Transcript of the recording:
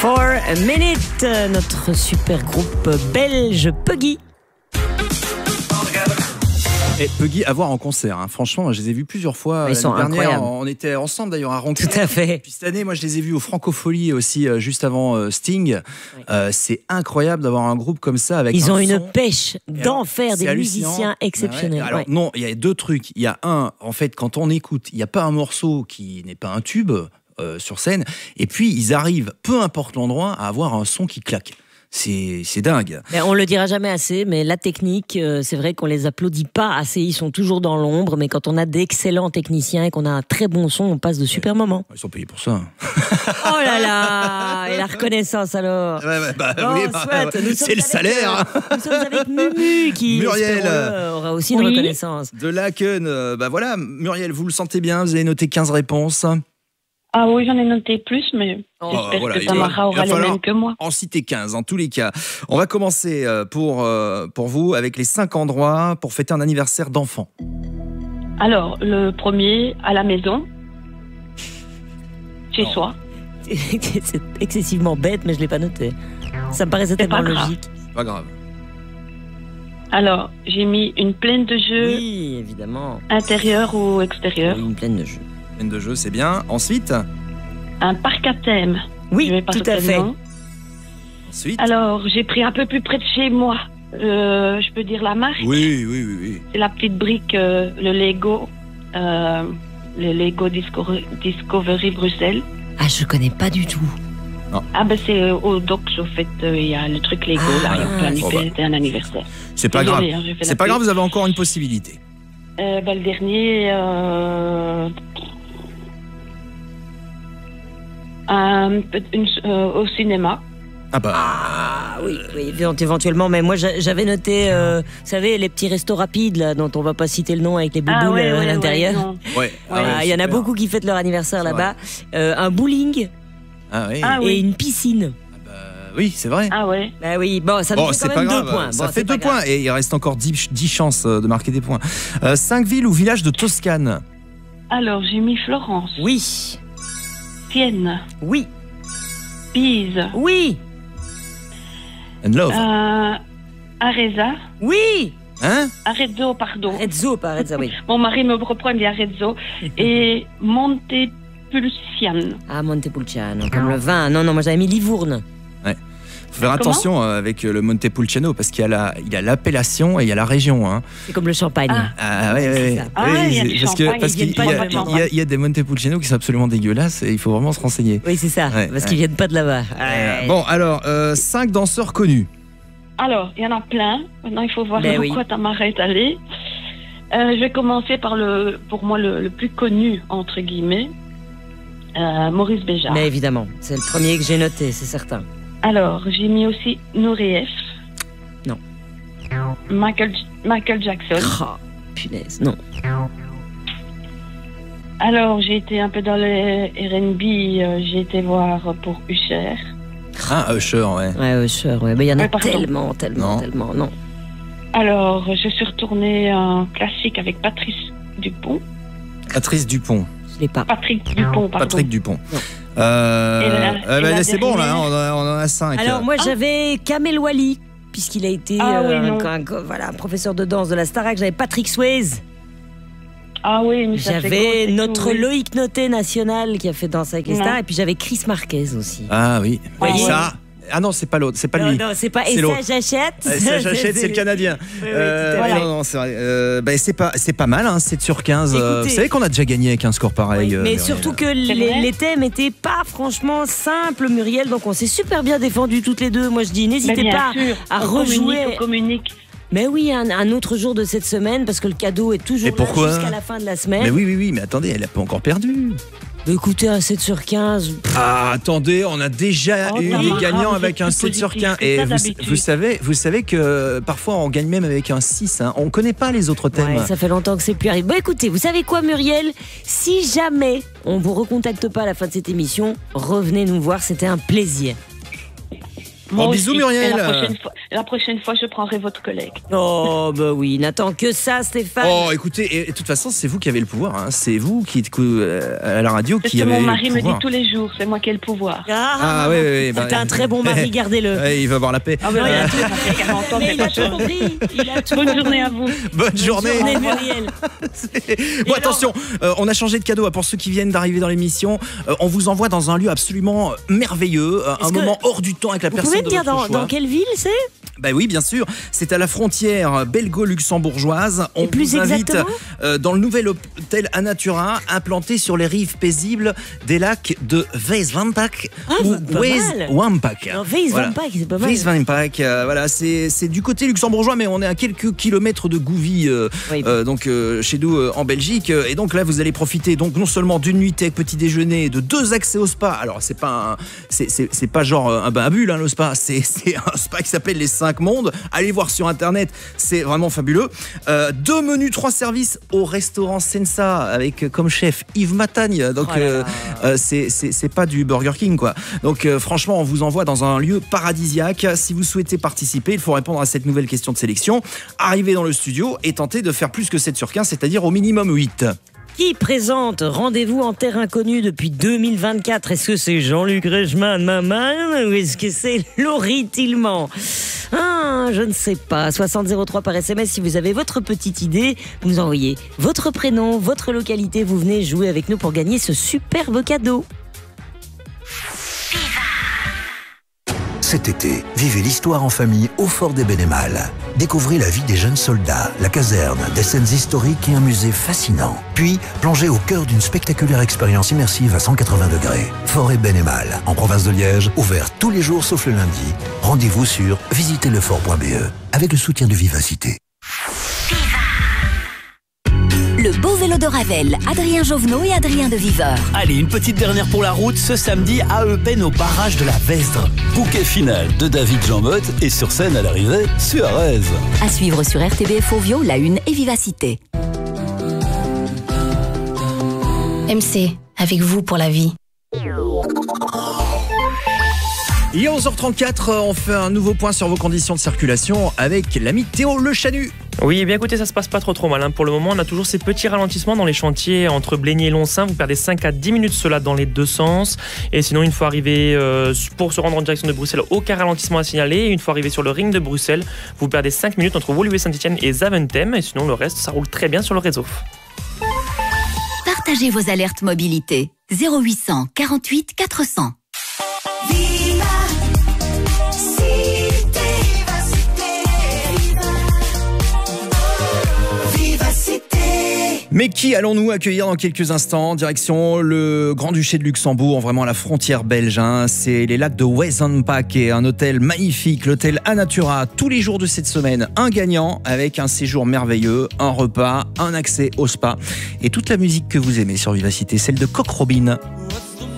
For a Minute, notre super groupe belge Puggy. Et Puggy à voir en concert, hein. Franchement, je les ai vus plusieurs fois. Ils sont incroyables. On était ensemble d'ailleurs à Roncourt. Tout à fait. Puis cette année, moi je les ai vus au Francofolie aussi, juste avant Sting. C'est incroyable d'avoir un groupe comme ça avec. Ils ont une son. pêche d'enfer, des hallucinant. musiciens exceptionnels. Alors non, il y a deux trucs. Il y a un, en fait, quand on écoute, il n'y a pas un morceau qui n'est pas un tube sur scène. Et puis ils arrivent, peu importe l'endroit, à avoir un son qui claque. C'est dingue. Mais on le dira jamais assez, mais la technique, c'est vrai qu'on les applaudit pas assez. Ils sont toujours dans l'ombre, mais quand on a d'excellents techniciens et qu'on a un très bon son, on passe de super moments. Ils sont payés pour ça. Oh là là, et la reconnaissance alors. C'est le salaire. Nous sommes avec Mumu qui Muriel aura aussi une reconnaissance. de Laken. Voilà, Muriel, vous le sentez bien, vous avez noté 15 réponses. Ah oui, j'en ai noté plus, mais j'espère que Tamara aura les mêmes que moi. En citer 15, en tous les cas. On va commencer pour vous avec les 5 endroits pour fêter un anniversaire d'enfant. Alors, le premier, à la maison, chez soi. C'est excessivement bête, mais je ne l'ai pas noté. Ça me paraissait tellement logique. Pas grave. Alors, j'ai mis une plaine de jeux. Oui, évidemment. Intérieure ou extérieure. Oui, une plaine de jeux. Plaine de jeux, c'est bien. Ensuite, un parc à thème. Oui, tout à fait. Ensuite. Alors, j'ai pris un peu plus près de chez moi. Je peux dire la marque. Oui. C'est la petite brique, le Lego Discovery Bruxelles. Ah, je connais pas du tout. Non. Ah ben c'est au Docks, au fait, il y a le truc Lego, là, c'est un anniversaire. C'est pas grave. C'est pas grave, vous avez encore une possibilité. Le dernier, au cinéma. Ah oui, éventuellement, mais moi j'avais noté, vous savez, les petits restos rapides là, dont on va pas citer le nom avec les bouboules à l'intérieur. Il y en a beaucoup qui fêtent leur anniversaire là-bas. Un bowling et une piscine. Oui, c'est vrai. Ah ouais. Bah oui, bon, ça nous fait quand même 2 points. Ça fait 2 points et il reste encore 10 chances de marquer des points. 5 villes ou villages de Toscane. Alors, j'ai mis Florence. Oui. Sienne. Oui. Pise. Oui. And love. Arezzo. Oui. Hein? Arezzo, pardon. Arezzo, oui. Mon mari me reprend, il dit Arezzo. Et Montepulciano. Ah, Montepulciano, comme le vin. Non, moi j'avais mis Livourne. Ouais. Faut faire attention avec le Montepulciano parce qu'il y a l'appellation et il y a la région. Hein. C'est comme le champagne. Parce qu'il y a des Montepulciano qui sont absolument dégueulasses et il faut vraiment se renseigner. Oui, c'est ça, parce qu'ils viennent pas de là-bas. Bon, alors, 5 danseurs connus. Alors, il y en a plein. Maintenant, il faut voir pourquoi Tamara est allée. Je vais commencer par pour moi, le plus connu, entre guillemets, Maurice Béjart. Mais évidemment, c'est le premier que j'ai noté, c'est certain. Alors, j'ai mis aussi Nureyev. Non. Michael Jackson. Oh, punaise, non. Alors, j'ai été un peu dans les R&B, j'ai été voir pour Usher. Ah, Usher, ouais. Ouais, Usher, ouais. Mais il y en a tellement, non. Alors, je suis retournée en classique avec Patrice Dupont. Patrice Dupont. Je l'ai pas. Patrick Dupont, pardon. Patrick Dupont. Non. C'est bon, là, on en a 5. Alors, moi, j'avais Kamel Wally, puisqu'il a été un professeur de danse de la Starac. J'avais Patrick Swayze. Ah oui, mais j'avais notre Loïc Noté national qui a fait Danse avec les stars. Et puis j'avais Chris Marquez aussi. Ah oui. Ça. Ah non, c'est pas l'autre, c'est pas lui. Non, c'est pas. Et ça, j'achète. Ça, j'achète, c'est le Canadien. Non, c'est vrai. C'est pas mal, hein, 7 sur 15. Vous savez qu'on a déjà gagné avec un score pareil. Mais surtout que les thèmes étaient pas franchement simples, Muriel. Donc on s'est super bien défendus toutes les deux. Moi, je dis, n'hésitez pas à rejouer. On communique. Mais oui, un autre jour de cette semaine, parce que le cadeau est toujours là jusqu'à la fin de la semaine. Mais oui, mais attendez, elle a pas encore perdu. Écoutez, un 7 sur 15. Ah, attendez, on a déjà eu des gagnants avec un 7 sur 15. Et vous savez que parfois on gagne même avec un 6. Hein. On ne connaît pas les autres thèmes. Ouais, ça fait longtemps que c'est plus arrivé. Bon, écoutez, vous savez quoi, Muriel? Si jamais on ne vous recontacte pas à la fin de cette émission, revenez nous voir, c'était un plaisir. Moi bisous aussi. Muriel. La prochaine fois, je prendrai votre collègue. Oh, bah oui, n'attends que ça, Stéphane. Oh, écoutez, et de toute façon, c'est vous qui avez le pouvoir. Hein. C'est vous qui êtes à la radio qui avez le pouvoir. Mon mari me dit tous les jours, c'est moi qui ai le pouvoir. Oui. C'est un très bon mari, gardez-le. Il va avoir la paix. Il a tout compris. Bonne journée à vous. Bonne journée Muriel. Bon, attention, on a changé de cadeau pour ceux qui viennent d'arriver dans l'émission. On vous envoie dans un lieu absolument merveilleux, un moment hors du temps avec la personne. Vous pouvez me dire dans quelle ville c'est ? Bah oui, bien sûr. C'est à la frontière belgo-luxembourgeoise. On vous invite dans le nouvel hôtel Anatura, implanté sur les rives paisibles des lacs de Weiswampak ou Weiswampak. Weiswampak, c'est pas mal. Weiswampak, voilà, c'est du côté luxembourgeois, mais on est à quelques kilomètres de Gouvy, donc chez nous en Belgique. Et donc là, vous allez profiter donc non seulement d'une nuitée avec petit déjeuner, de 2 accès au spa. Alors c'est pas genre un bain à bulles, hein, le spa. C'est un spa qui s'appelle les 5 mondes. Allez voir sur internet, c'est vraiment fabuleux. 2 menus, 3 services au restaurant Sensa avec comme chef Yves Matagne. Donc c'est pas du Burger King quoi. Donc franchement, on vous envoie dans un lieu paradisiaque. Si vous souhaitez participer, il faut répondre à cette nouvelle question de sélection. Arrivez dans le studio et tentez de faire plus que 7 sur 15, c'est-à-dire au minimum 8. Qui présente Rendez-vous en terre inconnue depuis 2024 ? Est-ce que c'est Jean-Luc Reichmann, maman, ou est-ce que c'est Laurie Tillman ? Je ne sais pas. 6003 par SMS si vous avez votre petite idée. Vous nous envoyez votre prénom, votre localité. Vous venez jouer avec nous pour gagner ce superbe cadeau. Cet été, vivez l'histoire en famille au Fort des Bénémales. Découvrez la vie des jeunes soldats, la caserne, des scènes historiques et un musée fascinant. Puis, plongez au cœur d'une spectaculaire expérience immersive à 180 degrés. Fort et Bénémales, en province de Liège, ouvert tous les jours sauf le lundi. Rendez-vous sur visitezlefort.be avec le soutien de Vivacité. Le beau vélo de Ravel, Adrien Jovenot et Adrien de Viveur. Allez, une petite dernière pour la route, ce samedi à Eupen au barrage de la Vesdre. Bouquet final de David Jean-Motte et sur scène à l'arrivée, Suarez. À suivre sur RTBF Ovio, La Une et Vivacité. MC, avec vous pour la vie. Il est 11h34, on fait un nouveau point sur vos conditions de circulation avec l'ami Théo Le Chanu. Oui, eh bien écoutez, ça se passe pas trop mal. Pour le moment, on a toujours ces petits ralentissements dans les chantiers entre Blény et Loncin. Vous perdez 5 à 10 minutes cela dans les deux sens. Et sinon, une fois arrivé pour se rendre en direction de Bruxelles, aucun ralentissement à signaler. Et une fois arrivé sur le ring de Bruxelles, vous perdez 5 minutes entre Woluwe Saint-Etienne et Zaventem. Et sinon, le reste, ça roule très bien sur le réseau. Partagez vos alertes mobilité. 0800 48 400. Mais qui allons-nous accueillir dans quelques instants ? Direction le Grand-Duché de Luxembourg, vraiment à la frontière belge. C'est les lacs de Weiswampak et un hôtel magnifique, l'hôtel Anatura. Tous les jours de cette semaine, un gagnant avec un séjour merveilleux, un repas, un accès au spa et toute la musique que vous aimez sur Vivacité, celle de Coq Robin.